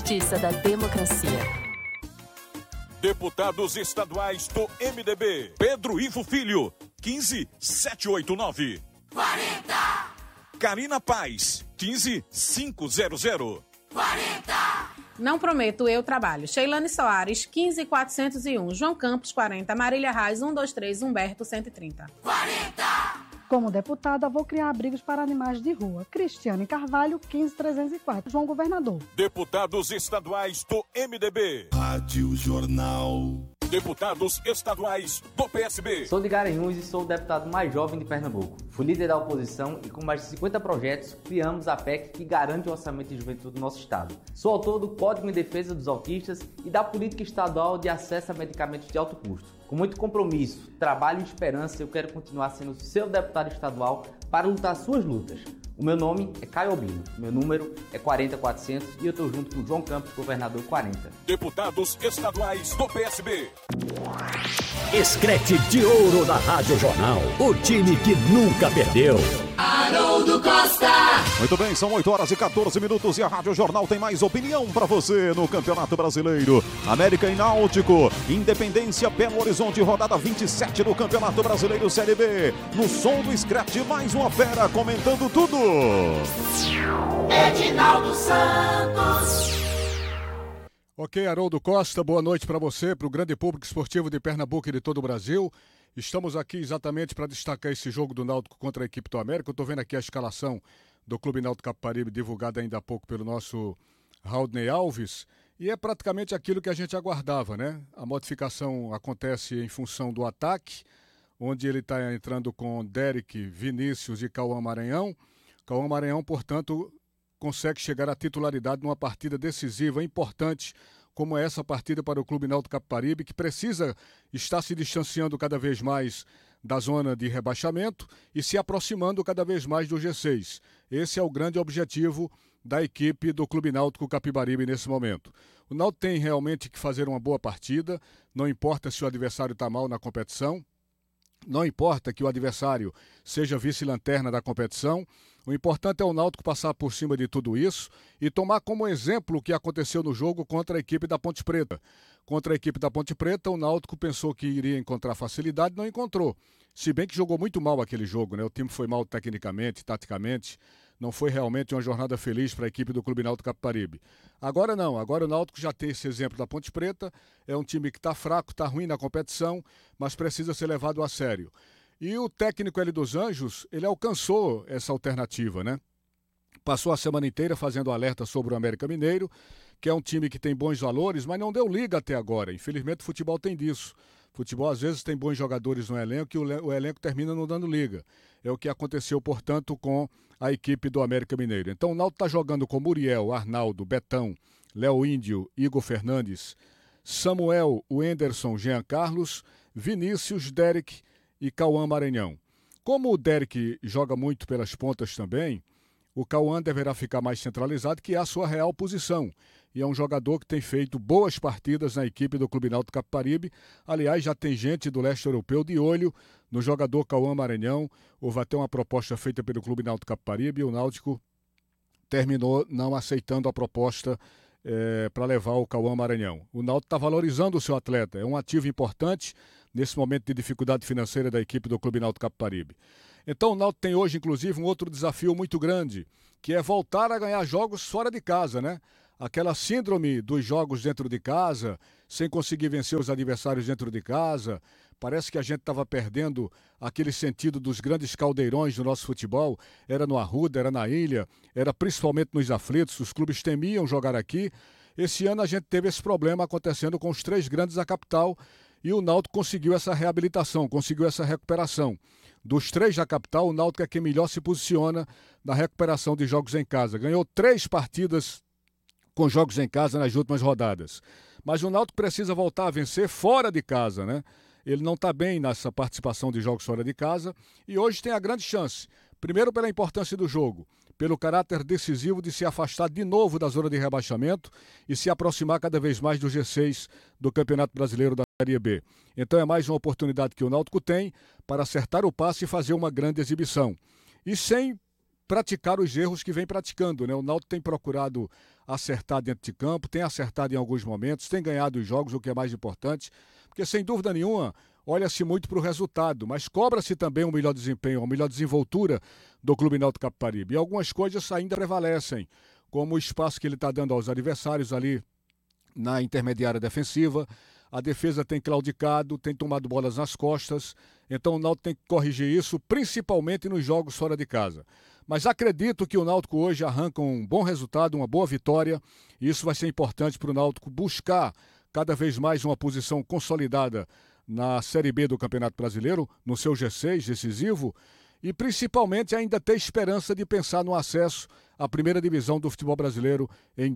justiça da democracia. Deputados estaduais do MDB. Pedro Ivo Filho, 15789. 40. Karina Paz, 15500. 40. Não prometo, eu trabalho. Sheilane Soares, 15401. João Campos, 40. Marília Reis, 123. Humberto, 130. 40. Como deputada, vou criar abrigos para animais de rua. Cristiane Carvalho, 15304. João Governador. Deputados estaduais do MDB. Rádio Jornal. Deputados estaduais do PSB. Sou de Garanhuns e sou o deputado mais jovem de Pernambuco. Fui líder da oposição e com mais de 50 projetos, criamos a PEC que garante o orçamento de juventude do nosso estado. Sou autor do Código em Defesa dos Autistas e da Política Estadual de Acesso a Medicamentos de Alto Custo. Com muito compromisso, trabalho e esperança, eu quero continuar sendo seu deputado estadual para lutar suas lutas. O meu nome é Caio Albino, meu número é 40400 e eu estou junto com o João Campos, governador 40. Deputados estaduais do PSB. Escrete de ouro da Rádio Jornal, o time que nunca perdeu. Haroldo Costa. Muito bem, são 8h14 e a Rádio Jornal tem mais opinião para você no Campeonato Brasileiro. América e Náutico, Independência, Belo Horizonte, rodada 27 do Campeonato Brasileiro Série B. No som do Scratch, mais uma fera comentando tudo. Edinaldo Santos. Ok, Haroldo Costa, boa noite para você, para o grande público esportivo de Pernambuco e de todo o Brasil. Estamos aqui exatamente para destacar esse jogo do Náutico contra a equipe do América. Eu estou vendo aqui a escalação do Clube Náutico Capibaribe, divulgada ainda há pouco pelo nosso Raudney Alves. E é praticamente aquilo que a gente aguardava, né? A modificação acontece em função do ataque, onde ele está entrando com Derek, Vinícius e Cauã Maranhão. Cauã Maranhão, portanto, consegue chegar à titularidade numa partida decisiva, importante, como é essa partida para o Clube Náutico Capibaribe, que precisa estar se distanciando cada vez mais da zona de rebaixamento e se aproximando cada vez mais do G6. Esse é o grande objetivo da equipe do Clube Náutico Capibaribe nesse momento. O Náutico tem realmente que fazer uma boa partida, não importa se o adversário está mal na competição, não importa que o adversário seja vice-lanterna da competição, o importante é o Náutico passar por cima de tudo isso e tomar como exemplo o que aconteceu no jogo contra a equipe da Ponte Preta. Contra a equipe da Ponte Preta, o Náutico pensou que iria encontrar facilidade, não encontrou. Se bem que jogou muito mal aquele jogo, né? O time foi mal tecnicamente, taticamente. Não foi realmente uma jornada feliz para a equipe do Clube Náutico Capibaribe. Agora não, agora o Náutico já tem esse exemplo da Ponte Preta, é um time que está fraco, está ruim na competição, mas precisa ser levado a sério. E o técnico Hélio dos Anjos, ele alcançou essa alternativa, né? Passou a semana inteira fazendo alerta sobre o América Mineiro, que é um time que tem bons valores, mas não deu liga até agora. Infelizmente o futebol tem disso. Futebol às vezes tem bons jogadores no elenco e o elenco termina não dando liga. É o que aconteceu, portanto, com a equipe do América Mineiro. Então o Náutico está jogando com Muriel, Arnaldo, Betão, Léo Índio, Igor Fernandes, Samuel, Wenderson, Jean Carlos, Vinícius, Derek e Cauã Maranhão. Como o Derek joga muito pelas pontas também, o Cauã deverá ficar mais centralizado, que é a sua real posição. E é um jogador que tem feito boas partidas na equipe do Clube Náutico Capibaribe. Aliás, já tem gente do leste europeu de olho no jogador Cauã Maranhão. Houve até uma proposta feita pelo Clube Náutico Capibaribe e o Náutico terminou não aceitando a proposta para levar o Cauã Maranhão. O Náutico está valorizando o seu atleta, é um ativo importante nesse momento de dificuldade financeira da equipe do Clube Náutico Capibaribe. Então o Náutico tem hoje, inclusive, um outro desafio muito grande, que é voltar a ganhar jogos fora de casa, né? Aquela síndrome dos jogos dentro de casa, sem conseguir vencer os adversários dentro de casa. Parece que a gente estava perdendo aquele sentido dos grandes caldeirões do nosso futebol. Era no Arruda, era na Ilha, era principalmente nos aflitos. Os clubes temiam jogar aqui. Esse ano a gente teve esse problema acontecendo com os três grandes da capital e o Náutico conseguiu essa reabilitação, conseguiu essa recuperação. Dos três da capital, o Náutico é quem melhor se posiciona na recuperação de jogos em casa. Ganhou 3 partidas com jogos em casa nas últimas rodadas. Mas o Náutico precisa voltar a vencer fora de casa, né? Ele não está bem nessa participação de jogos fora de casa e hoje tem a grande chance. Primeiro pela importância do jogo, pelo caráter decisivo de se afastar de novo da zona de rebaixamento e se aproximar cada vez mais do G6 do Campeonato Brasileiro da Série B. Então é mais uma oportunidade que o Náutico tem para acertar o passe e fazer uma grande exibição. E sem praticar os erros que vem praticando, né? O Náutico tem procurado acertar dentro de campo, tem acertado em alguns momentos, tem ganhado os jogos, o que é mais importante, porque sem dúvida nenhuma olha-se muito para o resultado, mas cobra-se também um melhor desempenho, uma melhor desenvoltura do Clube Náutico Capibaribe. E algumas coisas ainda prevalecem, como o espaço que ele está dando aos adversários ali na intermediária defensiva. A defesa tem claudicado, tem tomado bolas nas costas, então o Náutico tem que corrigir isso, principalmente nos jogos fora de casa. Mas acredito que o Náutico hoje arranca um bom resultado, uma boa vitória, e isso vai ser importante para o Náutico buscar cada vez mais uma posição consolidada na Série B do Campeonato Brasileiro, no seu G6 decisivo, e principalmente ainda ter esperança de pensar no acesso à primeira divisão do futebol brasileiro em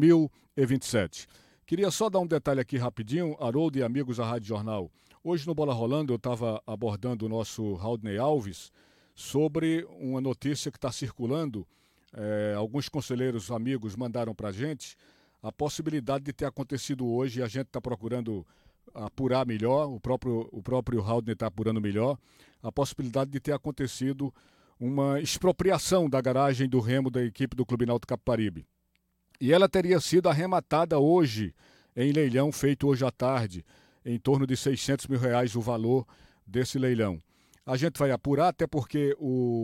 2027. Queria só dar um detalhe aqui rapidinho, Haroldo e amigos da Rádio Jornal. Hoje no Bola Rolando eu estava abordando o nosso Raudney Alves sobre uma notícia que está circulando. Alguns conselheiros amigos mandaram para a gente a possibilidade de ter acontecido hoje, e a gente está procurando apurar melhor, o próprio Raudney está apurando melhor, a possibilidade de ter acontecido uma expropriação da garagem do Remo da equipe do Clube Náutico Capibaribe. E ela teria sido arrematada hoje, em leilão feito hoje à tarde, em torno de R$600 mil o valor desse leilão. A gente vai apurar, até porque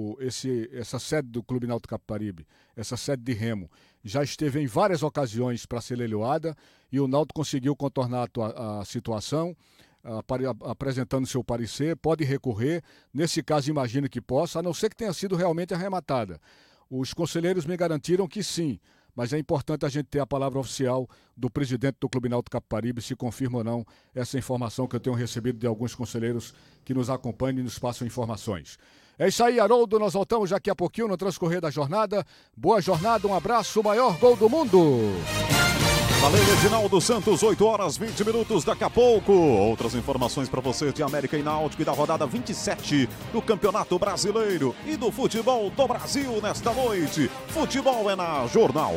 essa sede do Clube Náutico Capibaribe, essa sede de Remo, já esteve em várias ocasiões para ser leiloada, e o Náutico conseguiu contornar a situação, apresentando seu parecer, pode recorrer. Nesse caso, imagino que possa, a não ser que tenha sido realmente arrematada. Os conselheiros me garantiram que sim, mas é importante a gente ter a palavra oficial do presidente do Clube Náutico Capibaribe, se confirma ou não essa informação que eu tenho recebido de alguns conselheiros que nos acompanham e nos passam informações. É isso aí, Haroldo, nós voltamos daqui a pouquinho no transcorrer da jornada. Boa jornada, um abraço, o maior gol do mundo! Valeu, Reginaldo Santos, 8h20, daqui a pouco. Outras informações para você de América e Náutico e da rodada 27 do Campeonato Brasileiro e do futebol do Brasil nesta noite. Futebol é na Jornal.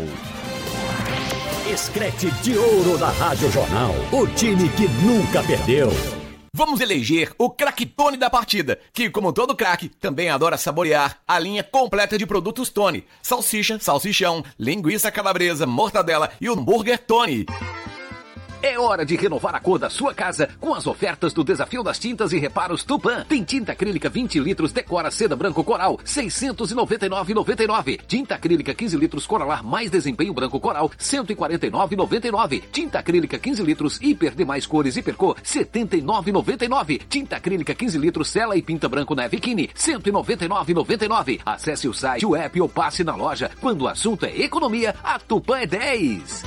Escrete de ouro da Rádio Jornal, o time que nunca perdeu. Vamos eleger o craque Tony da partida, que, como todo craque, também adora saborear a linha completa de produtos Tony. Salsicha, salsichão, linguiça calabresa, mortadela e hambúrguer Tony. É hora de renovar a cor da sua casa com as ofertas do Desafio das Tintas e Reparos Tupã. Tem tinta acrílica 20 litros Decora Seda Branco Coral, R$ 699,99. Tinta acrílica 15 litros Coralar mais Desempenho Branco Coral, R$ 149,99. Tinta acrílica 15 litros Hiper Demais Cores Hipercor, R$ 79,99. Tinta acrílica 15 litros Sela e Pinta Branco Neve Kine, R$ 199,99. Acesse o site, o app ou passe na loja. Quando o assunto é economia, a Tupã é 10.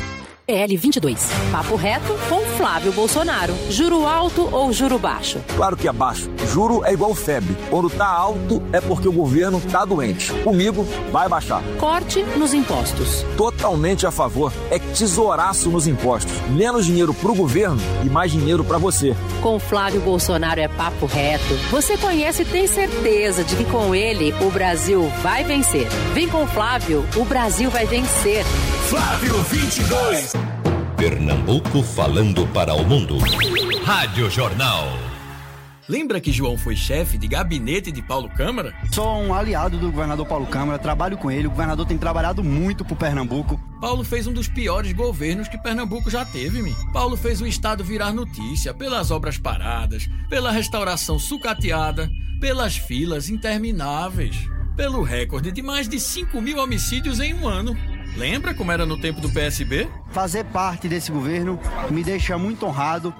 L22. Papo reto com Flávio Bolsonaro. Juro alto ou juro baixo? Claro que é baixo. Juro é igual febre. Quando tá alto é porque o governo tá doente. Comigo vai baixar. Corte nos impostos. Totalmente a favor. É tesouraço nos impostos. Menos dinheiro pro governo e mais dinheiro pra você. Com Flávio Bolsonaro é papo reto. Você conhece e tem certeza de que com ele o Brasil vai vencer. Vem com Flávio, o Brasil vai vencer. Flávio 22. Pernambuco falando para o mundo. Rádio Jornal. Lembra que João foi chefe de gabinete de Paulo Câmara? Sou um aliado do governador Paulo Câmara, trabalho com ele, o governador tem trabalhado muito por Pernambuco. Paulo fez um dos piores governos que Pernambuco já teve, Paulo fez o estado virar notícia pelas obras paradas, pela restauração sucateada, pelas filas intermináveis, pelo recorde de mais de 5.000 homicídios em um ano. Lembra como era no tempo do PSB? Fazer parte desse governo me deixa muito honrado.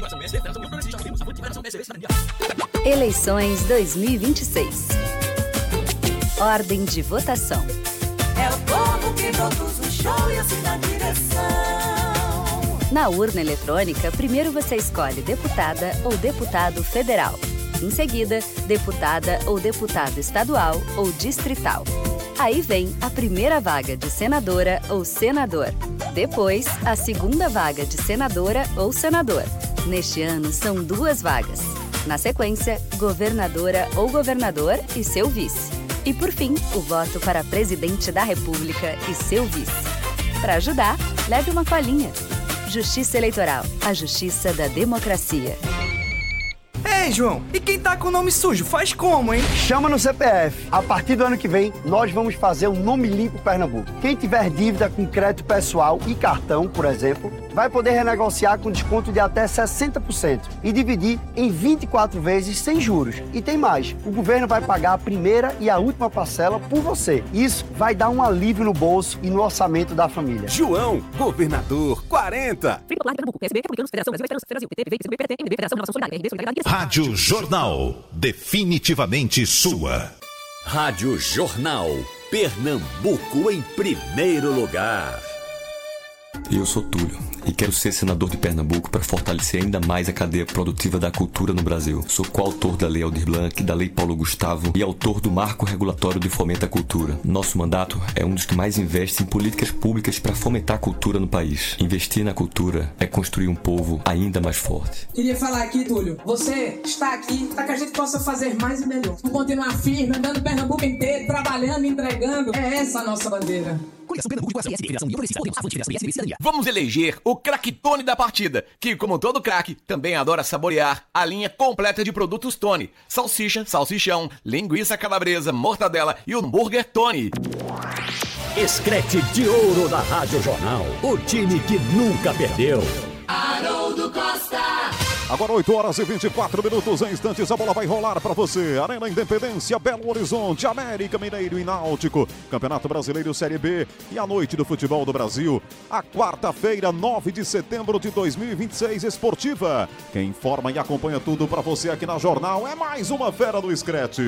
Eleições 2026. Ordem de votação. É o povo que produz o show e assim na direção. Na urna eletrônica, primeiro você escolhe deputada ou deputado federal. Em seguida, deputada ou deputado estadual ou distrital. Aí vem a primeira vaga de senadora ou senador. Depois, a segunda vaga de senadora ou senador. Neste ano, são 2 vagas. Na sequência, governadora ou governador e seu vice. E por fim, o voto para presidente da República e seu vice. Para ajudar, leve uma colinha. Justiça Eleitoral, a justiça da democracia. Ei, João, e quem tá com o nome sujo, faz como, hein? Chama no CPF. A partir do ano que vem, nós vamos fazer um Nome Limpo Pernambuco. Quem tiver dívida com crédito pessoal e cartão, por exemplo, vai poder renegociar com desconto de até 60% e dividir em 24 vezes sem juros. E tem mais, o governo vai pagar a primeira e a última parcela por você. Isso vai dar um alívio no bolso e no orçamento da família. João, governador 40. Rádio Jornal, definitivamente sua. Rádio Jornal, Pernambuco em primeiro lugar. Eu sou Túlio e quero ser senador de Pernambuco para fortalecer ainda mais a cadeia produtiva da cultura no Brasil. Sou coautor da Lei Aldir Blanc, da Lei Paulo Gustavo e autor do Marco Regulatório de Fomento à Cultura. Nosso mandato é um dos que mais investe em políticas públicas para fomentar a cultura no país. Investir na cultura é construir um povo ainda mais forte. Queria falar aqui, Túlio, você está aqui para que a gente possa fazer mais e melhor. Continuar firme, andando Pernambuco inteiro, trabalhando, entregando. É essa a nossa bandeira. Vamos eleger o craquitone da partida, que, como todo craque, também adora saborear a linha completa de produtos Tony. Salsicha, salsichão, linguiça calabresa, mortadela e hambúrguer Tony. Escrete de ouro da Rádio Jornal, o time que nunca perdeu. Haroldo Costa. Agora 8 horas e 24 minutos, em instantes a bola vai rolar para você. Arena Independência, Belo Horizonte, América Mineiro e Náutico. Campeonato Brasileiro Série B e a noite do futebol do Brasil. A quarta-feira, 9 de setembro de 2026, esportiva. Quem informa e acompanha tudo para você aqui na Jornal é mais uma fera do Screte.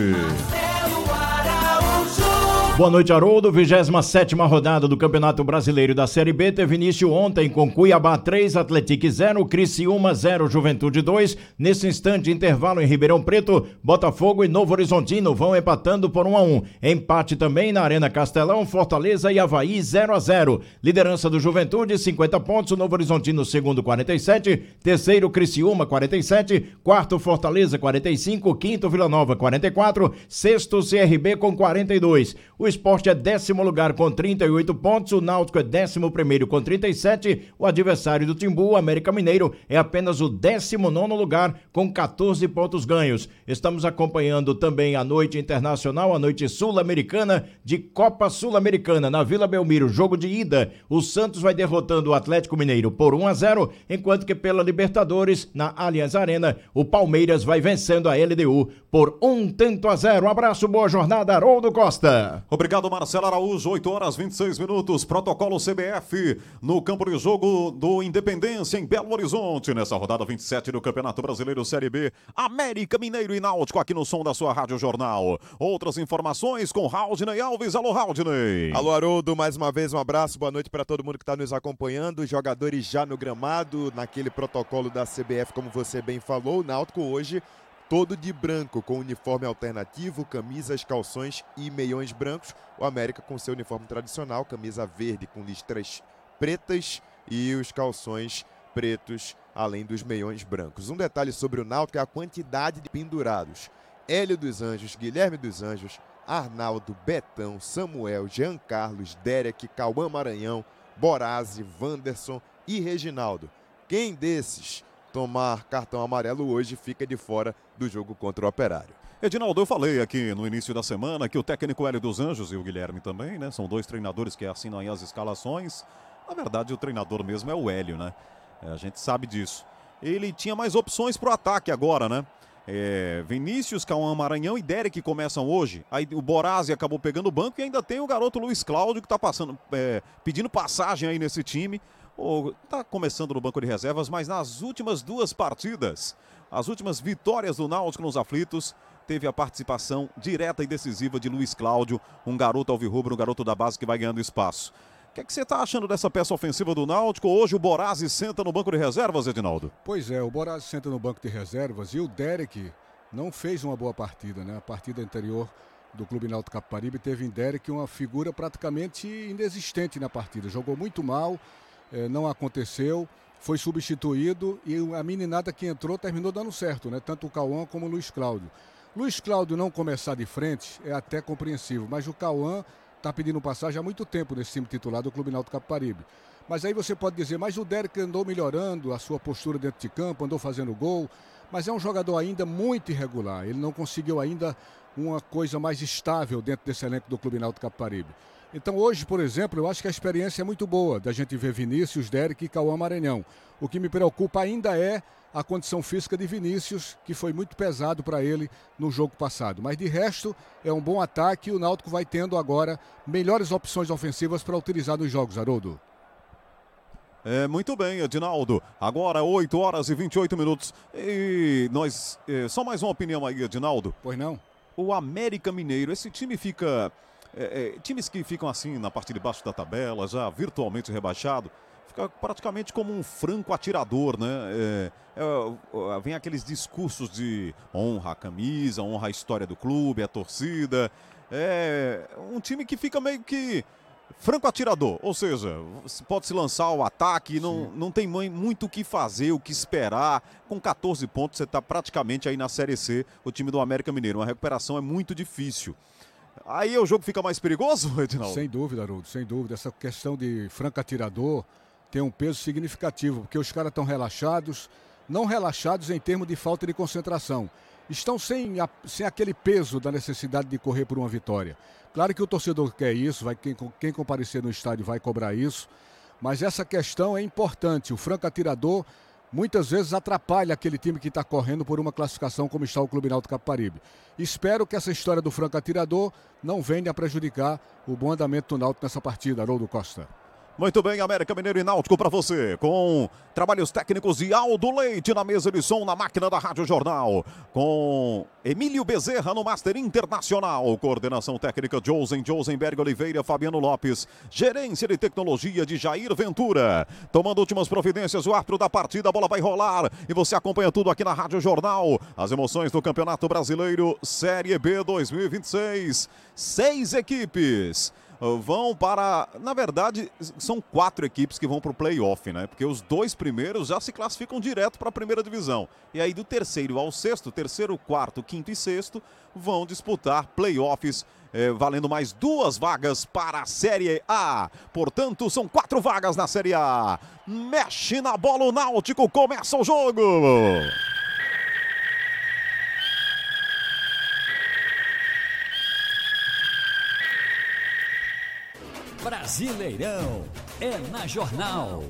Boa noite, Haroldo. 27ª rodada do Campeonato Brasileiro da Série B teve início ontem com Cuiabá 3, Atlético 0, Criciúma 0, Juventude 2. Nesse instante, intervalo em Ribeirão Preto, Botafogo e Novo Horizontino vão empatando por 1-1. Empate também na Arena Castelão, Fortaleza e Avaí 0-0. Liderança do Juventude, 50 pontos, Novo Horizontino segundo 47, terceiro Criciúma 47, quarto Fortaleza 45, quinto Vila Nova 44, sexto CRB com 42. O Sport é 10º lugar com 38 pontos, o Náutico é 11º com 37, o adversário do Timbu, o América Mineiro, é apenas o 19º lugar com 14 pontos ganhos. Estamos acompanhando também a noite internacional, a noite sul-americana de Copa Sul-Americana na Vila Belmiro, jogo de ida. O Santos vai derrotando o Atlético Mineiro por 1-0, enquanto que pela Libertadores, na Allianz Arena, o Palmeiras vai vencendo a LDU por 1-0. Um abraço, boa jornada, Haroldo Costa. Obrigado, Marcelo Araújo. 8 horas 26 minutos. Protocolo CBF no campo de jogo do Independência em Belo Horizonte. Nessa rodada 27 do Campeonato Brasileiro Série B, América Mineiro e Náutico aqui no som da sua Rádio Jornal. Outras informações com Raudinei Alves. Alô, Raudinei. Alô, Haroldo. Mais uma vez, um abraço. Boa noite para todo mundo que está nos acompanhando. Os jogadores já no gramado, naquele protocolo da CBF, como você bem falou. O Náutico hoje todo de branco, com uniforme alternativo, camisas, calções e meiões brancos. O América com seu uniforme tradicional, camisa verde com listras pretas e os calções pretos, além dos meiões brancos. Um detalhe sobre o Náutico é a quantidade de pendurados. Hélio dos Anjos, Guilherme dos Anjos, Arnaldo, Betão, Samuel, Jean Carlos, Derek, Cauã Maranhão, Borazzi, Wanderson e Reginaldo. Quem desses tomar cartão amarelo hoje fica de fora do jogo contra o Operário. Edinaldo, eu falei aqui no início da semana que o técnico Hélio dos Anjos e o Guilherme também, né? São dois treinadores que assinam aí as escalações. Na verdade, o treinador mesmo é o Hélio, né? A gente sabe disso. Ele tinha mais opções para o ataque agora, né? Vinícius, Cauã Maranhão e Derek começam hoje. Aí o Borazzi acabou pegando o banco e ainda tem o garoto Luiz Cláudio que está pedindo passagem aí nesse time. Está começando no banco de reservas, mas nas últimas duas partidas, as últimas vitórias do Náutico nos aflitos, teve a participação direta e decisiva de Luiz Cláudio, um garoto alvirrubro, um garoto da base que vai ganhando espaço. O que é que você está achando dessa peça ofensiva do Náutico? Hoje o Borazzi senta no banco de reservas, Edinaldo? Pois é, o Borazzi senta no banco de reservas e o Derek não fez uma boa partida, né? A partida anterior do Clube Náutico Capibaribe teve em Derek uma figura praticamente inexistente na partida. Jogou muito mal, não aconteceu, foi substituído e a meninada que entrou terminou dando certo, né? Tanto o Cauã como o Luiz Cláudio. Luiz Cláudio não começar de frente é até compreensível, mas o Cauã está pedindo passagem há muito tempo nesse time titular do Clube Náutico Capibaribe. Mas aí você pode dizer, mas o Derek andou melhorando a sua postura dentro de campo, andou fazendo gol, mas é um jogador ainda muito irregular. Ele não conseguiu ainda uma coisa mais estável dentro desse elenco do Clube Náutico Capibaribe. Então hoje, por exemplo, eu acho que a experiência é muito boa da gente ver Vinícius, Derek e Cauã Maranhão. O que me preocupa ainda é a condição física de Vinícius, que foi muito pesado para ele no jogo passado. Mas de resto, é um bom ataque e o Náutico vai tendo agora melhores opções ofensivas para utilizar nos jogos, Haroldo. Muito bem, Edinaldo. Agora 8 horas e 28 minutos. E nós. Só mais uma opinião aí, Edinaldo. Pois não? O América Mineiro, esse time fica. Times que ficam assim na parte de baixo da tabela, já virtualmente rebaixado, fica praticamente como um franco atirador, né? Vem aqueles discursos de honra a camisa, honra a história do clube, a torcida. É um time que fica meio que franco atirador, ou seja, pode se lançar ao ataque, não tem muito o que fazer, o que esperar. Com 14 pontos você está praticamente aí na Série C, o time do América Mineiro. Uma recuperação é muito difícil. Aí o jogo fica mais perigoso, Edinaldo? Sem dúvida, Haroldo, sem dúvida. Essa questão de franco atirador tem um peso significativo, porque os caras estão relaxados, não relaxados em termos de falta de concentração. Estão sem aquele peso da necessidade de correr por uma vitória. Claro que o torcedor quer isso, quem comparecer no estádio vai cobrar isso, mas essa questão é importante. O franco atirador muitas vezes atrapalha aquele time que está correndo por uma classificação como está o Clube Náutico Capibaribe. Espero que essa história do franco atirador não venha a prejudicar o bom andamento do Náutico nessa partida, Haroldo Costa. Muito bem, América Mineiro e Náutico para você, com trabalhos técnicos de Aldo Leite na mesa de som, na máquina da Rádio Jornal, com Emílio Bezerra no Master Internacional, coordenação técnica Josenberg Oliveira, Fabiano Lopes, gerência de tecnologia de Jair Ventura, tomando últimas providências, o árbitro da partida, a bola vai rolar e você acompanha tudo aqui na Rádio Jornal, as emoções do Campeonato Brasileiro Série B 2026, 6 equipes vão para, na verdade, são 4 equipes que vão para o play-off, né? Porque os 2 primeiros já se classificam direto para a primeira divisão. E aí do terceiro ao sexto, terceiro, quarto, quinto e sexto, vão disputar play-offs, valendo mais 2 vagas para a Série A. Portanto, são 4 vagas na Série A. Mexe na bola o Náutico, começa o jogo! Brasileirão é na Jornal.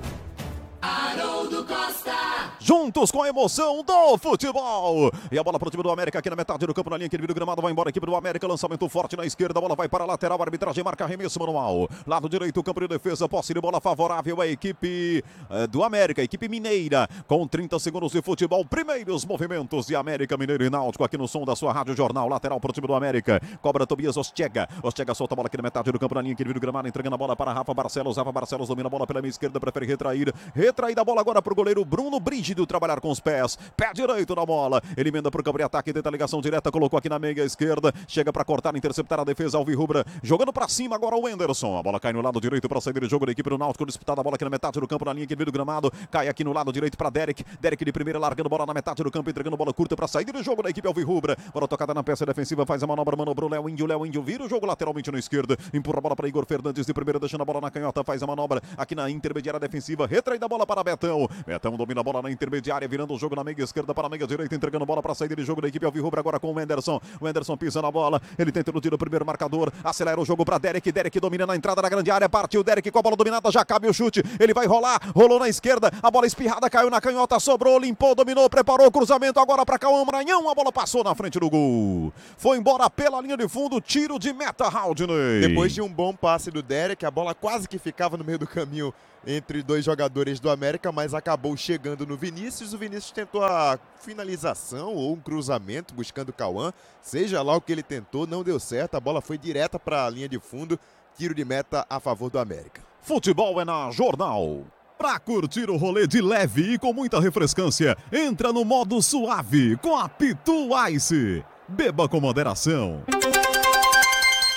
Haroldo Costa. Juntos com a emoção do futebol. E a bola para o time do América aqui na metade do campo, na linha aquele do gramado, vai embora a equipe do América, lançamento forte na esquerda, a bola vai para a lateral, a arbitragem marca arremesso manual. Lado direito, campo de defesa, posse de bola favorável à equipe do América, equipe mineira, com 30 segundos de futebol, primeiros movimentos de América Mineiro e Náutico aqui no som da sua Rádio Jornal, lateral para o time do América, cobra Tobias Ostega solta a bola aqui na metade do campo, na linha aquele do gramado, entregando a bola para Rafa Barcelos domina a bola pela minha esquerda, prefere retraída a bola agora para o goleiro Bruno Brígido trabalhar com os pés, pé direito na bola, ele emenda para o campo de ataque, tenta a ligação direta, colocou aqui na meia esquerda, chega para cortar, interceptar a defesa alvirrubra, jogando para cima agora o Wenderson, a bola cai no lado direito para sair de jogo da equipe do Náutico, disputada a bola aqui na metade do campo, na linha que do gramado, cai aqui no lado direito para Derek de primeira, largando bola na metade do campo, entregando bola curta para sair de jogo da equipe alvirrubra, bola tocada na peça defensiva, faz a manobra, manobrou Léo Índio vira o jogo lateralmente na esquerda, empurra a bola para Igor Fernandes de primeira, deixando a bola na canhota, faz a manobra aqui na intermediária defensiva, retraída a bola para Betão domina a bola na intermediária, virando o jogo na meia esquerda para a meia direita, entregando bola para a saída de jogo da equipe alvirrubra agora com o Wenderson pisa na bola, ele tenta iludir o primeiro marcador, acelera o jogo para Derek domina na entrada da grande área, partiu Derek com a bola dominada, já cabe o chute, ele vai rolar, rolou na esquerda, a bola espirrada, caiu na canhota, sobrou, limpou, dominou, preparou o cruzamento agora para Cauã Maranhão, a bola passou na frente do gol, foi embora pela linha de fundo, tiro de meta, Haldney. Depois de um bom passe do Derek, a bola quase que ficava no meio do caminho entre 2 jogadores do América, mas acabou chegando no Vinícius. O Vinícius tentou a finalização ou um cruzamento buscando o Cauã, seja lá o que ele tentou, não deu certo, a bola foi direta para a linha de fundo, tiro de meta a favor do América. Futebol é na Jornal. Pra curtir o rolê de leve e com muita refrescância, entra no modo suave com a Pitu Ice. Beba com moderação.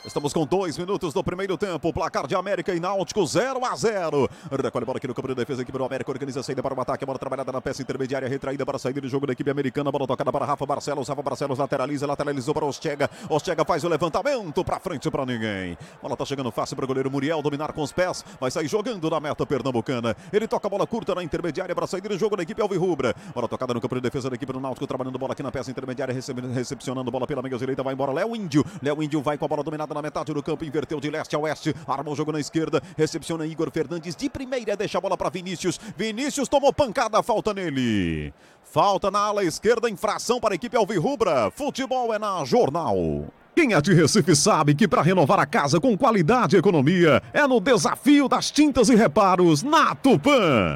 Estamos com 2 minutos do primeiro tempo. Placar de América e Náutico 0-0. Recolhe a bola aqui no campo de defesa. A equipe do América organiza a saída para o ataque. A bola trabalhada na peça intermediária, retraída para a saída de jogo da equipe americana. A bola tocada para Rafa Barcelos. Rafa Barcelos lateralizou para Ortega. Ortega faz o levantamento para frente para ninguém. A bola tá chegando fácil para o goleiro Muriel dominar com os pés. Vai sair jogando na meta pernambucana. Ele toca a bola curta na intermediária para a saída de jogo da equipe alvirrubra. Bola tocada no campo de defesa da equipe do Náutico. Trabalhando bola aqui na peça intermediária, recepcionando bola pela meia direita. Vai embora Léo Índio. Léo Índio vai com a bola dominada na metade do campo. Inverteu de leste a oeste, arma o jogo na esquerda, recepciona Igor Fernandes de primeira, deixa a bola para Vinícius. Vinícius tomou pancada, falta nele. Falta na ala esquerda, infração para a equipe alvirrubra. Futebol é na Jornal. Quem é de Recife sabe que para renovar a casa com qualidade e economia é no Desafio das Tintas e Reparos na Tupã.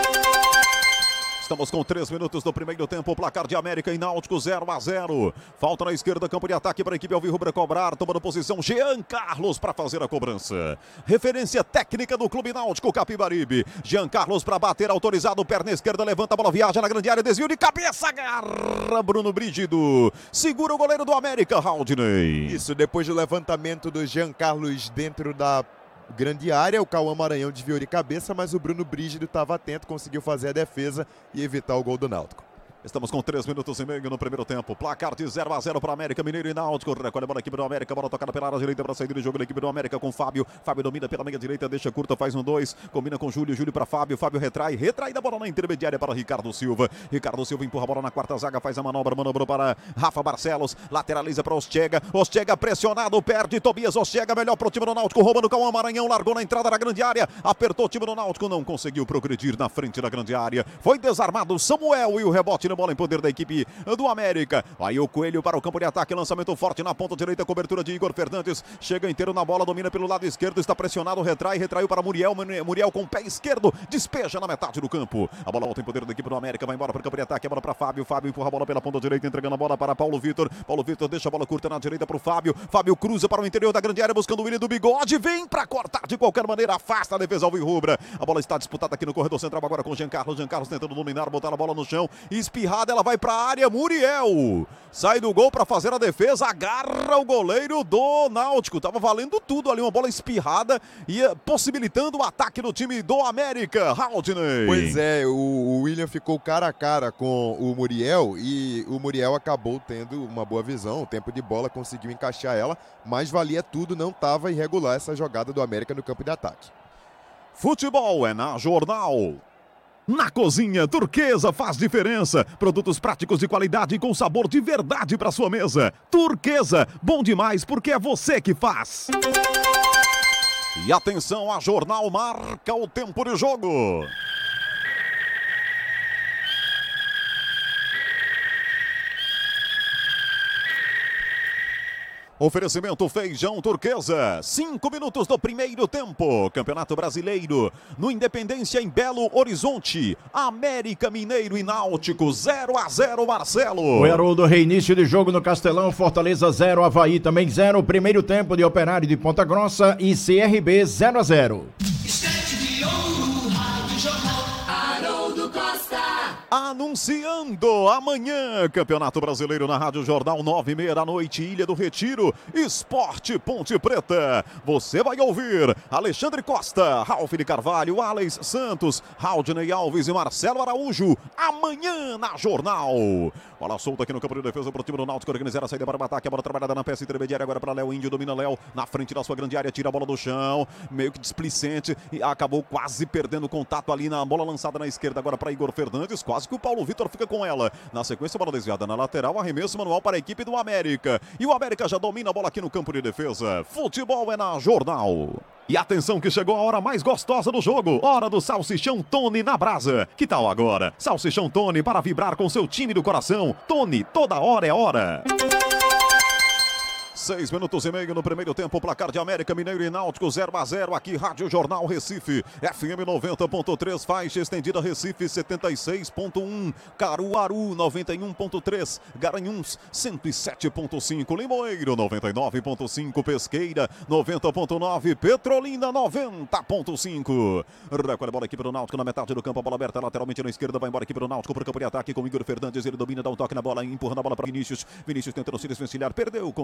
Estamos com 3 minutos do primeiro tempo, placar de América e Náutico 0-0. Falta na esquerda, campo de ataque para a equipe alvirrubra cobrar, tomando posição Jean Carlos para fazer a cobrança. Referência técnica do Clube Náutico Capibaribe. Jean Carlos para bater, autorizado, perna esquerda, levanta a bola, viaja na grande área, desvio de cabeça, agarra Bruno Brígido. Segura o goleiro do América, Haldney. Isso, depois do levantamento do Jean Carlos dentro da grande área, o Cauã Maranhão desviou de cabeça, mas o Bruno Brígido estava atento, conseguiu fazer a defesa e evitar o gol do Náutico. Estamos com 3 minutos e meio no primeiro tempo. Placar de 0-0 para América Mineiro e Náutico. Recolhe a bola da equipe do América. Bola tocada pela área direita para sair do jogo da equipe do América com Fábio. Fábio domina pela meia direita, deixa curta, faz 1-2. Combina com Júlio. Júlio para Fábio. Fábio retrai da bola na intermediária para Ricardo Silva. Ricardo Silva empurra a bola na quarta zaga, faz a manobra. Manobrou para Rafa Barcelos. Lateraliza para Ortega. Ortega pressionado, perde. Tobias Ortega, melhor para o time do Náutico. Rouba no Cauã Maranhão. Largou na entrada da grande área. Apertou o time do Náutico. Não conseguiu progredir na frente da grande área. Foi desarmado Samuel e o rebote na bola em poder da equipe do América. Aí o Coelho para o campo de ataque, lançamento forte na ponta direita, cobertura de Igor Fernandes, chega inteiro na bola, domina pelo lado esquerdo, está pressionado, retraiu para Muriel, Muriel com o pé esquerdo, despeja na metade do campo, a bola volta em poder da equipe do América, vai embora para o campo de ataque, a bola para Fábio, Fábio empurra a bola pela ponta direita, entregando a bola para Paulo Vitor deixa a bola curta na direita para o Fábio, Fábio cruza para o interior da grande área, buscando o Willian do Bigode, vem para cortar de qualquer maneira, afasta a defesa alvirrubra, a bola está disputada aqui no corredor central agora com Jean Carlos tentando dominar, botar a bola no chão, espirrada, ela vai para a área, Muriel sai do gol para fazer a defesa, agarra o goleiro do Náutico, tava valendo tudo ali, uma bola espirrada e possibilitando o ataque do time do América, Haldney. Pois é, o Willian ficou cara a cara com o Muriel e o Muriel acabou tendo uma boa visão, o tempo de bola conseguiu encaixar ela, mas valia tudo, não estava irregular essa jogada do América no campo de ataque. Futebol é na Jornal. Na cozinha, Turquesa faz diferença. Produtos práticos de qualidade com sabor de verdade para sua mesa. Turquesa, bom demais porque é você que faz. E atenção, a Jornal marca o tempo de jogo. Oferecimento Feijão Turquesa, 5 minutos do primeiro tempo, Campeonato Brasileiro, no Independência em Belo Horizonte, América Mineiro e Náutico, 0-0 Marcelo. Oi, Haroldo, reinício de jogo no Castelão, Fortaleza 0, Avaí também 0, primeiro tempo de Operário de Ponta Grossa e CRB 0-0. Anunciando amanhã, Campeonato Brasileiro na Rádio Jornal, 9h30 da noite, Ilha do Retiro, Esporte Ponte Preta. Você vai ouvir Alexandre Costa, Ralf de Carvalho, Alex Santos, Haldney Alves e Marcelo Araújo. Amanhã na Jornal. Bola solta aqui no campo de defesa para o time do Náutico organizar a saída para o ataque. A bola trabalhada na peça intermediária agora para Léo Índio. Domina Léo na frente da sua grande área, tira a bola do chão, meio que displicente e acabou quase perdendo contato ali na bola lançada na esquerda agora para Igor Fernandes. Quase que o Paulo Vitor fica com ela. Na sequência, bola desviada na lateral, arremesso manual para a equipe do América. E o América já domina a bola aqui no campo de defesa. Futebol é na Jornal. E atenção que chegou a hora mais gostosa do jogo. Hora do Salsichão Tony na brasa. Que tal agora? Salsichão Tony para vibrar com seu time do coração. Tony, toda hora é hora. 6 minutos e meio no primeiro tempo, placar de América Mineiro e Náutico 0-0, aqui Rádio Jornal Recife, FM 90.3, faixa estendida Recife 76.1, Caruaru 91.3, Garanhuns 107.5, Limoeiro 99.5, Pesqueira 90.9, Petrolina 90.5. Recolhe a bola aqui para o Náutico na metade do campo, a bola aberta lateralmente na esquerda, vai embora aqui para o Náutico para o campo de ataque com Igor Fernandes, ele domina, dá um toque na bola, empurrando a bola para Vinícius, Vinícius tentando se desvencilhar, perdeu o contato e o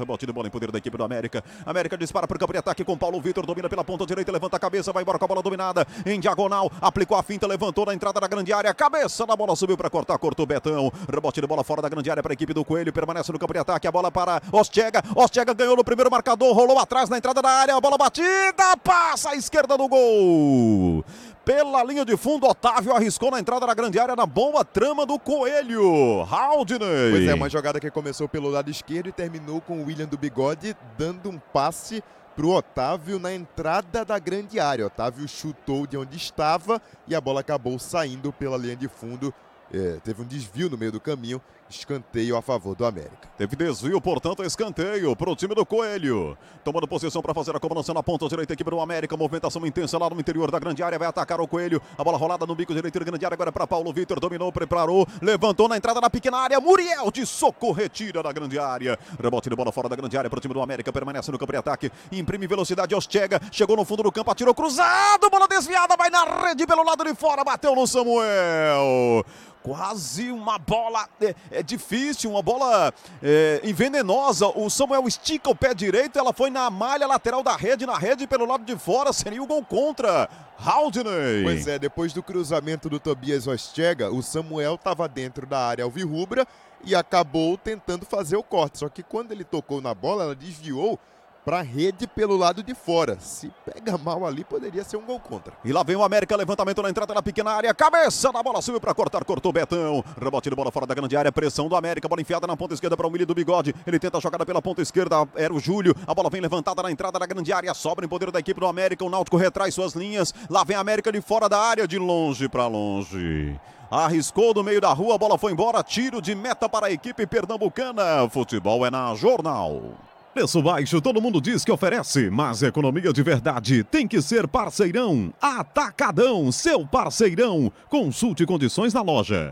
Rebote de bola em poder da equipe do América. América dispara para o campo de ataque com Paulo Vitor. Domina pela ponta direita, levanta a cabeça, vai embora com a bola dominada. Em diagonal, aplicou a finta, levantou na entrada da grande área. Cabeça da bola, subiu para cortar, cortou Betão. Rebote de bola fora da grande área para a equipe do Coelho. Permanece no campo de ataque. A bola para Ostega. Ostega ganhou no primeiro marcador, rolou atrás na entrada da área. A bola batida, passa à esquerda do gol. Pela linha de fundo, Otávio arriscou na entrada da grande área na boa trama do Coelho. Haldney. Pois é, uma jogada que começou pelo lado esquerdo e terminou com o William do Bigode dando um passe para o Otávio na entrada da grande área. Otávio chutou de onde estava e a bola acabou saindo pela linha de fundo. Teve um desvio no meio do caminho, escanteio a favor do América. Teve desvio, portanto, escanteio para o time do Coelho. Tomando posição para fazer a cobrança na ponta direita, equipe do América. Movimentação intensa lá no interior da grande área. Vai atacar o Coelho. A bola rolada no bico direito da grande área. Agora para Paulo Vitor. Dominou, preparou. Levantou na entrada da pequena área. Muriel de Soco retira da grande área. Rebote de bola fora da grande área para o time do América. Permanece no campo de ataque. Imprime velocidade. Ostega. Chegou no fundo do campo. Atirou cruzado. Bola desviada. Vai na rede pelo lado de fora. Bateu no Samuel. Quase uma bola difícil, uma bola envenenosa. O Samuel estica o pé direito, ela foi na malha lateral da rede, na rede pelo lado de fora, seria o gol contra Haldney. Pois é, depois do cruzamento do Tobias Ostega, o Samuel estava dentro da área alvirrubra e acabou tentando fazer o corte. Só que quando ele tocou na bola, ela desviou para a rede pelo lado de fora. Se pega mal ali, poderia ser um gol contra. E lá vem o América, levantamento na entrada da pequena área, cabeça da bola, subiu para cortar, cortou Betão. Rebote de bola fora da grande área, pressão do América, bola enfiada na ponta esquerda para o William do Bigode. Ele tenta a jogada pela ponta esquerda, era o Júlio. A bola vem levantada na entrada da grande área, sobra em poder da equipe do América. O Náutico retrai suas linhas. Lá vem a América de fora da área, de longe para longe. Arriscou do meio da rua, a bola foi embora, tiro de meta para a equipe pernambucana. Futebol é na Jornal. Preço baixo, todo mundo diz que oferece, mas economia de verdade tem que ser Parceirão. Atacadão, seu parceirão. Consulte condições na loja.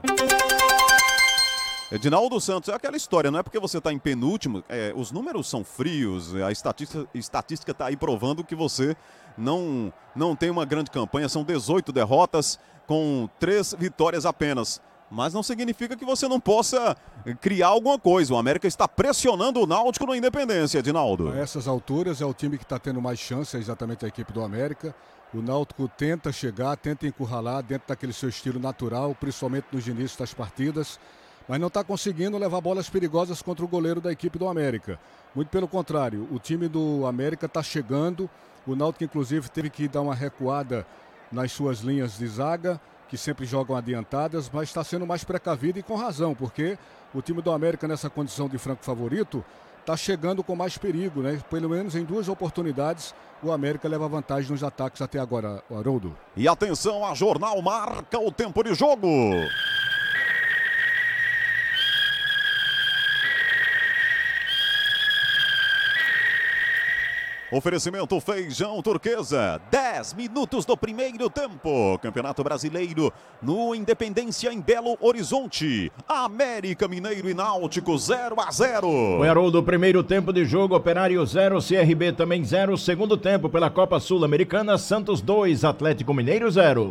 Edinaldo Santos, é aquela história, não é porque você está em penúltimo, os números são frios, a estatística está aí provando que você não tem uma grande campanha, são 18 derrotas com 3 vitórias apenas. Mas não significa que você não possa criar alguma coisa. O América está pressionando o Náutico na Independência, Edinaldo. A essas alturas é o time que está tendo mais chance, é exatamente a equipe do América. O Náutico tenta chegar, tenta encurralar dentro daquele seu estilo natural, principalmente nos inícios das partidas, mas não está conseguindo levar bolas perigosas contra o goleiro da equipe do América. Muito pelo contrário, o time do América está chegando. O Náutico, inclusive, teve que dar uma recuada nas suas linhas de zaga, que sempre jogam adiantadas, mas está sendo mais precavido e com razão, porque o time do América, nessa condição de franco favorito, está chegando com mais perigo, né? Pelo menos em 2 oportunidades, o América leva vantagem nos ataques até agora, Haroldo. E atenção, a Jornal marca o tempo de jogo. Oferecimento Feijão Turquesa, 10 minutos do primeiro tempo. Campeonato Brasileiro no Independência em Belo Horizonte. América Mineiro e Náutico 0-0. Foi Haroldo, primeiro tempo de jogo, Operário 0, CRB também 0. Segundo tempo pela Copa Sul-Americana, Santos 2, Atlético Mineiro 0.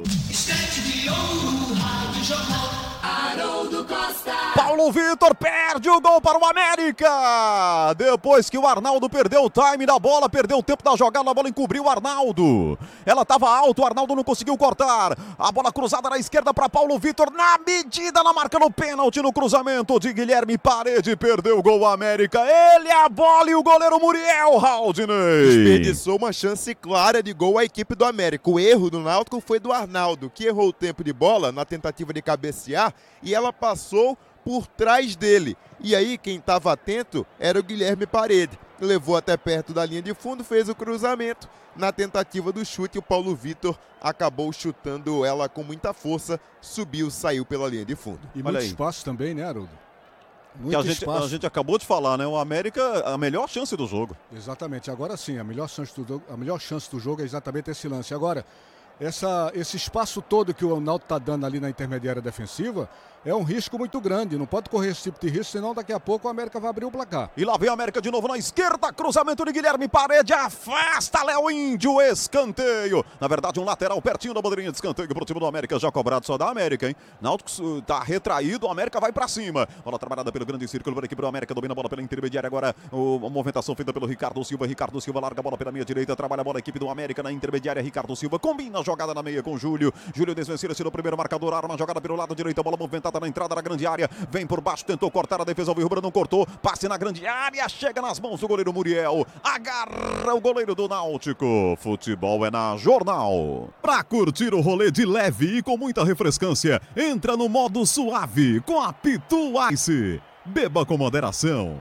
Paulo Vitor perde o gol para o América. Depois que o Arnaldo perdeu o time da bola, perdeu o tempo da jogada, a bola encobriu o Arnaldo. Ela estava alta, o Arnaldo não conseguiu cortar. A bola cruzada na esquerda para Paulo Vitor, na medida, na marca no pênalti, no cruzamento de Guilherme Parede. Perdeu o gol América. Ele, a bola e o goleiro Muriel Haldney. Desperdiçou uma chance clara de gol à equipe do América. O erro do Náutico foi do Arnaldo, que errou o tempo de bola na tentativa de cabecear e ela passou por trás dele. E aí quem estava atento era o Guilherme Parede. Levou até perto da linha de fundo, fez o cruzamento. Na tentativa do chute, o Paulo Vitor acabou chutando ela com muita força, subiu, saiu pela linha de fundo. E muito espaço também, né, Haroldo? Que a gente acabou de falar, né? O América, a melhor chance do jogo. Exatamente. Agora sim, a melhor chance do jogo é exatamente esse lance. Agora, esse espaço todo que o Náutico está dando ali na intermediária defensiva é um risco muito grande. Não pode correr esse tipo de risco, senão daqui a pouco o América vai abrir o placar. E lá vem a América de novo na esquerda, cruzamento de Guilherme Parede, afasta Léo Índio, escanteio. Na verdade, um lateral pertinho da bandeirinha de escanteio pro time do América, já cobrado só da América, hein? Náutico tá retraído, o América vai pra cima. Bola trabalhada pelo grande círculo para a equipe do América, domina a bola pela intermediária agora, a movimentação feita pelo Ricardo Silva larga a bola pela meia direita, trabalha a bola a equipe do América na intermediária, Ricardo Silva combina a jogada na meia com Júlio desvencilha-se no primeiro marcador, arma a jogada pelo lado direito, a bola movimentada na entrada da grande área, vem por baixo, tentou cortar a defesa alvirrubra, não cortou, passe na grande área, chega nas mãos do goleiro Muriel, agarra o goleiro do Náutico. Futebol é na Jornal. Pra curtir o rolê de leve e com muita refrescância, entra no modo suave com a Pitu Ice. Beba com moderação.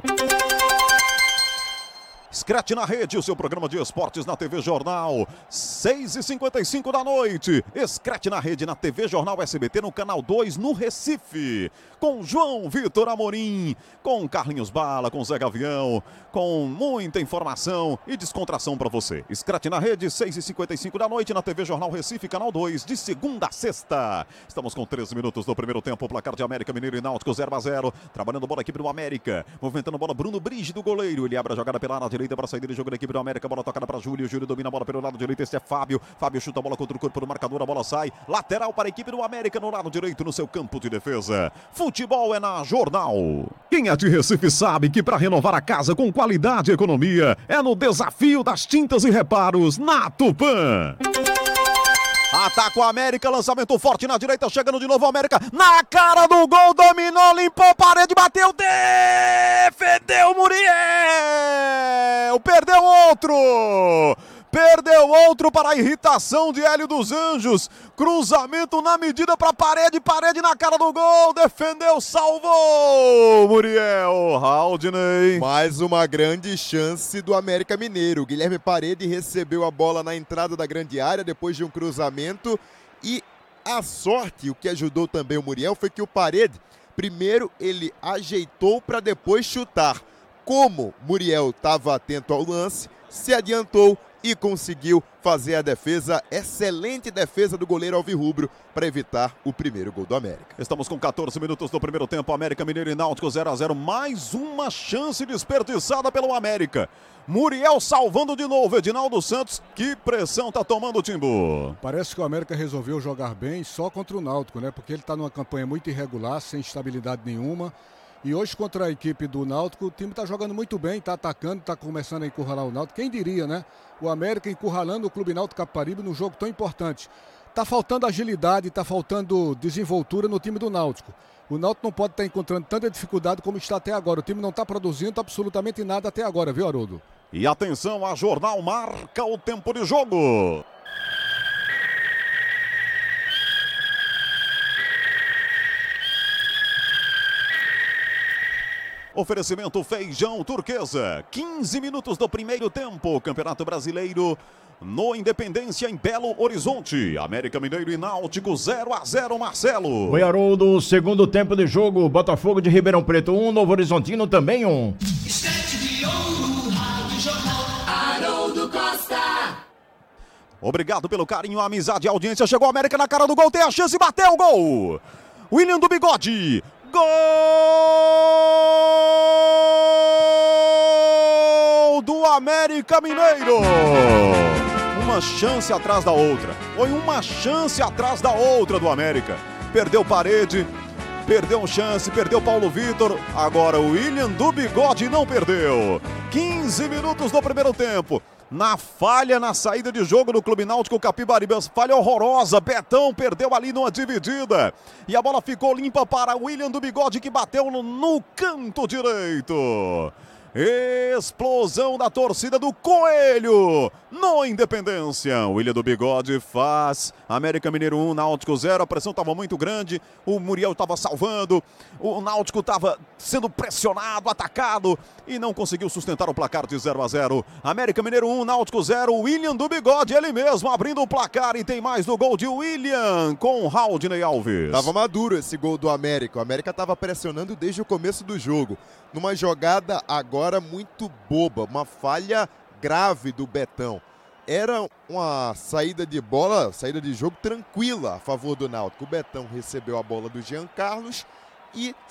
Scratch na Rede, o seu programa de esportes na TV Jornal, 6h55 da noite. Scratch na Rede na TV Jornal SBT no canal 2 no Recife. Com João Vitor Amorim, com Carlinhos Bala, com Zé Gavião, com muita informação e descontração para você. Scratch na Rede, 6h55 da noite na TV Jornal Recife, canal 2, de segunda a sexta. Estamos com 13 minutos do primeiro tempo, placar de América Mineiro e Náutico 0-0. Trabalhando bola aqui pro América, movimentando bola Bruno Brígido, goleiro. Ele abre a jogada pela área direita para saída de jogo da equipe do América, bola tocada para Júlio, Júlio domina a bola pelo lado direito, este é Fábio chuta a bola contra o corpo do marcador, a bola sai, lateral para a equipe do América no lado direito, no seu campo de defesa. Futebol é na Jornal. Quem é de Recife sabe que para renovar a casa com qualidade e economia é no Desafio das Tintas e Reparos na Tupã. Ataca o América, lançamento forte na direita, chegando de novo o América, na cara do gol, dominou, limpou, parede, bateu, defendeu Muriel, perdeu outro para a irritação de Hélio dos Anjos, cruzamento na medida para parede na cara do gol, defendeu, salvou Muriel, Haldney. Mais uma grande chance do América Mineiro, Guilherme Parede recebeu a bola na entrada da grande área depois de um cruzamento e a sorte, o que ajudou também o Muriel foi que o Parede, primeiro ele ajeitou para depois chutar. Como Muriel estava atento ao lance, se adiantou e conseguiu fazer a defesa, excelente defesa do goleiro alvirrubro para evitar o primeiro gol do América. Estamos com 14 minutos do primeiro tempo, América Mineiro e Náutico 0-0, mais uma chance desperdiçada pelo América. Muriel salvando de novo, Edinaldo Santos, que pressão tá tomando o Timbu. Parece que o América resolveu jogar bem só contra o Náutico, né? Porque ele tá numa campanha muito irregular, sem estabilidade nenhuma. E hoje contra a equipe do Náutico, o time está jogando muito bem, está atacando, está começando a encurralar o Náutico. Quem diria, né? O América encurralando o Clube Náutico Capibaribe num jogo tão importante. Está faltando agilidade, está faltando desenvoltura no time do Náutico. O Náutico não pode estar encontrando tanta dificuldade como está até agora. O time não está produzindo absolutamente nada até agora, viu, Haroldo? E atenção, a Jornal marca o tempo de jogo. Oferecimento Feijão Turquesa, 15 minutos do primeiro tempo, Campeonato Brasileiro no Independência em Belo Horizonte, América Mineiro e Náutico 0-0, Marcelo. Oi, Haroldo, segundo tempo de jogo, Botafogo de Ribeirão Preto 1, Novo Horizontino também 1. Esquete de ouro, Rádio Jornal, Haroldo Costa. Obrigado pelo carinho, a amizade e a audiência, chegou a América na cara do gol, tem a chance, bateu o gol. William do Bigode. Gol do América Mineiro. Uma chance atrás da outra. Foi uma chance atrás da outra do América. Perdeu Parede, perdeu chance, perdeu Paulo Vitor. Agora o William do Bigode não perdeu. 15 minutos do primeiro tempo. Na falha, na saída de jogo do Clube Náutico Capibaribe, falha horrorosa, Betão perdeu ali numa dividida, e a bola ficou limpa para William do Bigode, que bateu no canto direito. Explosão da torcida do Coelho no Independência. William do Bigode faz América Mineiro 1, Náutico 0. A pressão estava muito grande, o Muriel estava salvando, o Náutico estava sendo pressionado, atacado e não conseguiu sustentar o placar de 0-0. América Mineiro 1, Náutico 0. William do Bigode, ele mesmo abrindo o placar, e tem mais do gol de William com Haldney Alves. Tava maduro esse gol do América. O América estava pressionando desde o começo do jogo. Numa jogada agora muito boba, uma falha grave do Betão. era uma saída de bola, saída de jogo tranquila a favor do Náutico. O Betão recebeu a bola do Jean Carlos e